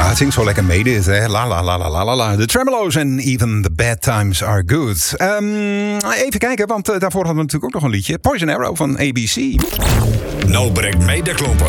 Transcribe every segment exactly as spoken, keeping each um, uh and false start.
het zingt zo lekker mee dit, hè. La la la la la la la. De Tremolo's en Even the Bad Times Are Good. Um, even kijken, want uh, daarvoor hadden we natuurlijk ook nog een liedje. Poison Arrow van A B C. Nou brengt mee de klompen.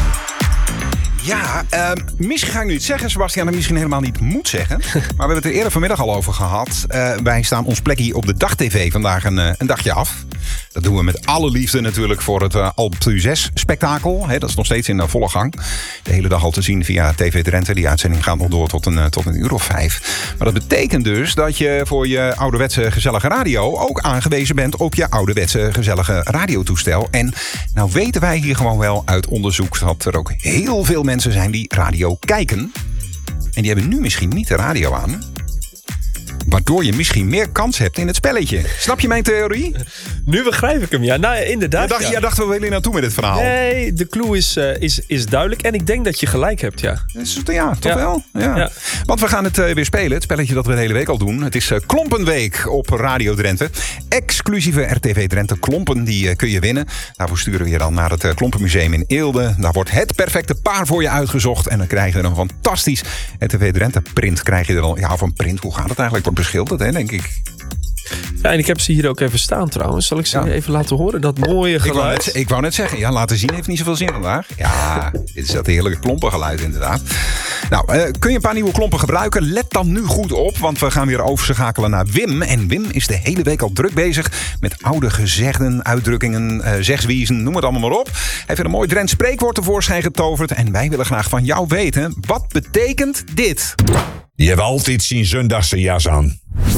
Ja, uh, misschien ga ik nu iets zeggen, Sebastian, dat misschien helemaal niet moet zeggen. Maar we hebben het er eerder vanmiddag al over gehad. Uh, wij staan ons plekje op de dag-tv vandaag een, uh, een dagje af. Dat doen we met alle liefde natuurlijk voor het uh, Alpe zes spektakel. He, dat is nog steeds in uh, volle gang. De hele dag al te zien via T V Drenthe. Die uitzending gaat nog door tot een, uh, tot een uur of vijf. Maar dat betekent dus dat je voor je ouderwetse gezellige radio ook aangewezen bent op je ouderwetse gezellige radiotoestel. En nou weten wij hier gewoon wel uit onderzoek dat er ook heel veel mensen zijn die radio kijken. En die hebben nu misschien niet de radio aan. Waardoor je misschien meer kans hebt in het spelletje. Snap je mijn theorie? Nu begrijp ik hem, ja. Nou, inderdaad. Je dacht, ja. Jij dacht, waar wil je naartoe met dit verhaal? Nee, de clue is, uh, is, is duidelijk. En ik denk dat je gelijk hebt, ja. Ja, toch ja. wel? Ja. Ja. Want we gaan het uh, weer spelen. Het spelletje dat we de hele week al doen. Het is uh, Klompenweek op Radio Drenthe. Exclusieve R T V Drenthe Klompen, die uh, kun je winnen. Daarvoor sturen we je dan naar het uh, Klompenmuseum in Eelde. Daar wordt het perfecte paar voor je uitgezocht. En dan krijg je een fantastisch R T V Drenthe print. Krijg je er al, ja, of een print. Hoe gaat het eigenlijk? Wordt beschilderd, hè, denk ik. Ja, en ik heb ze hier ook even staan trouwens. Zal ik ze ja. even laten horen? Dat mooie geluid. Ik wou, net, ik wou net zeggen, ja, laten zien heeft niet zoveel zin vandaag. Ja, dit is dat heerlijke klompengeluid inderdaad. Nou, uh, kun je een paar nieuwe klompen gebruiken? Let dan nu goed op, want we gaan weer overschakelen naar Wim. En Wim is de hele week al druk bezig met oude gezegden, uitdrukkingen, uh, zegswiezen, noem het allemaal maar op. Hij heeft een mooi Drents spreekwoord tevoorschijn getoverd. En wij willen graag van jou weten, wat betekent dit? Je hebt altijd zijn zondagse jas aan.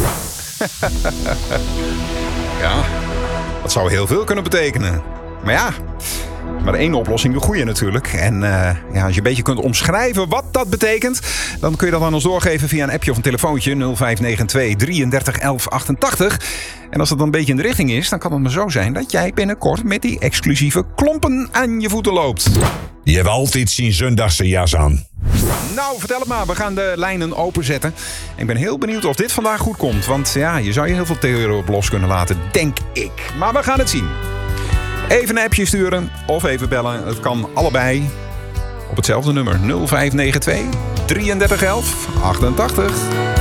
Ja, dat zou heel veel kunnen betekenen. Maar ja, maar één oplossing de goede natuurlijk. En uh, ja, als je een beetje kunt omschrijven wat dat betekent, dan kun je dat aan ons doorgeven via een appje of een telefoontje nul vijf negen twee drieëndertig elf achtentachtig. En als dat dan een beetje in de richting is, dan kan het maar zo zijn dat jij binnenkort met die exclusieve klompen aan je voeten loopt. Je hebt altijd zijn zondagse jas aan. Nou, vertel het maar. We gaan de lijnen openzetten. Ik ben heel benieuwd of dit vandaag goed komt. Want ja, je zou je heel veel theorieën op los kunnen laten, denk ik. Maar we gaan het zien. Even een appje sturen of even bellen. Het kan allebei op hetzelfde nummer. nul vijf negen twee drieëndertig elf achtentachtig.